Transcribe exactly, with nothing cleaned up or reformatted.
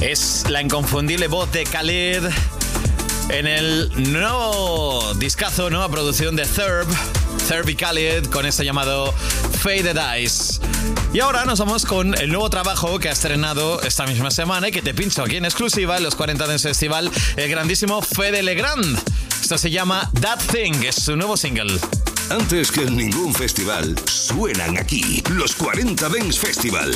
Es la inconfundible voz de Khaled en el nuevo discazo, nueva producción de Thurb, Thurb y Khaled, con este llamado Faded Eyes. Y ahora nos vamos con el nuevo trabajo que ha estrenado esta misma semana y que te pincho aquí en exclusiva en los cuarenta Dance Festival, el grandísimo Fede Legrand. Esto se llama That Thing, es su nuevo single. Antes que en ningún festival, suenan aquí los cuarenta Dance Festival.